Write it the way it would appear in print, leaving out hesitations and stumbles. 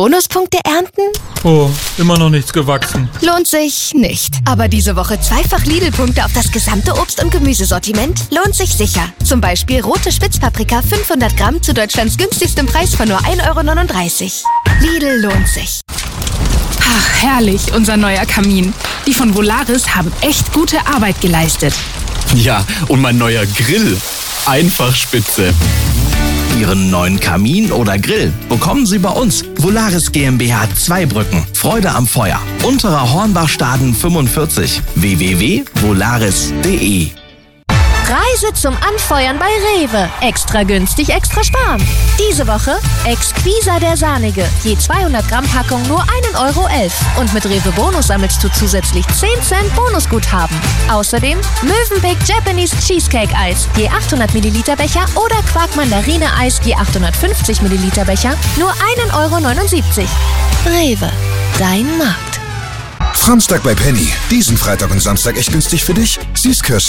Bonuspunkte ernten? Oh, immer noch nichts gewachsen. Lohnt sich nicht. Aber diese Woche zweifach Lidl-Punkte auf das gesamte Obst- und Gemüsesortiment lohnt sich sicher. Zum Beispiel rote Spitzpaprika 500 Gramm zu Deutschlands günstigstem Preis von nur 1,39 €. Lidl lohnt sich. Ach, herrlich, unser neuer Kamin. Die von Volaris haben echt gute Arbeit geleistet. Ja, und mein neuer Grill. Einfach spitze. Ihren neuen Kamin oder Grill bekommen Sie bei uns. Volaris GmbH Zweibrücken. Freude am Feuer. Unterer Hornbachstaden 45. www.volaris.de. Reise zum Anfeuern bei Rewe. Extra günstig, extra sparen. Diese Woche Exquisa der Sahnige. Je 200 Gramm Packung nur 1,11 €. Und mit Rewe Bonus sammelst du zusätzlich 10 Cent Bonusguthaben. Außerdem Mövenpick Japanese Cheesecake Eis. Je 800 Milliliter Becher oder Quark Mandarine Eis je 850 Milliliter Becher nur 1,79 €. Rewe. Dein Markt. Samstag bei Penny. Diesen Freitag und Samstag echt günstig für dich. Süßkirschen.